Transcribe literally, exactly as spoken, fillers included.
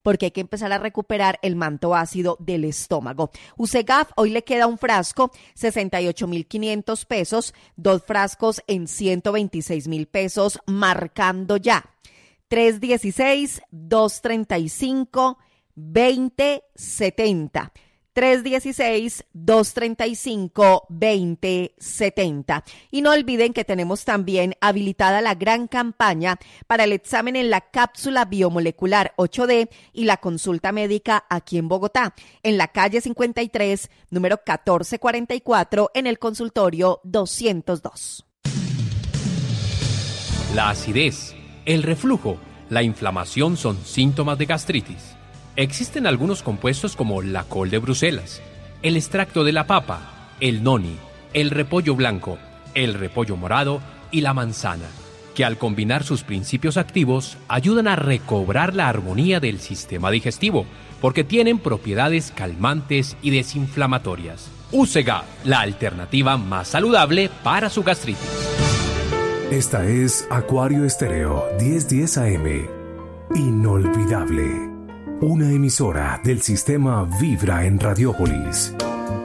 porque hay que empezar a recuperar el manto ácido del estómago. Usegaf, hoy le queda un frasco, sesenta y ocho mil quinientos pesos, dos frascos en ciento veintiséis mil pesos, marcando ya. tres uno seis, dos tres cinco, dos cero siete cero. tres uno seis, dos tres cinco, dos cero siete cero. Y no olviden que tenemos también habilitada la gran campaña para el examen en la cápsula biomolecular ocho D y la consulta médica aquí en Bogotá, en la calle cincuenta y tres, número catorce cuarenta y cuatro, en el consultorio doscientos dos. La acidez, el reflujo, la inflamación son síntomas de gastritis. Existen algunos compuestos como la col de Bruselas, el extracto de la papa, el noni, el repollo blanco, el repollo morado y la manzana, que al combinar sus principios activos ayudan a recobrar la armonía del sistema digestivo, porque tienen propiedades calmantes y desinflamatorias. Usegaf, la alternativa más saludable para su gastritis. Esta es Acuario Estéreo diez diez A M. Inolvidable. Una emisora del sistema Vibra en Radiópolis.